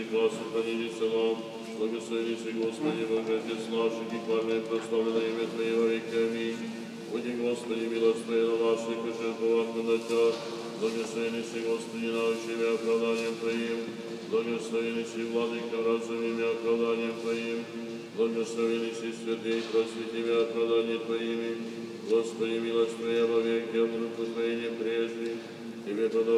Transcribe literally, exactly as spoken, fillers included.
вас, сохранили нам. Благословени си, Господи, Боже, Отец наш, и хвальное прославленное имя Твое во веки. Аминь. Буди, Господи, милость Твоя на наших, и жертвовать на Тя. Благословени си, Господи, научи меня оправданием Твоим. Благословени си, Владыка, разуми меня оправданием Твоим. Благословени си, святый, просвети меня оправданием Твоими. Господи, милость Твоя во веки, а мудрых Твоей не прежде. Тебе подобно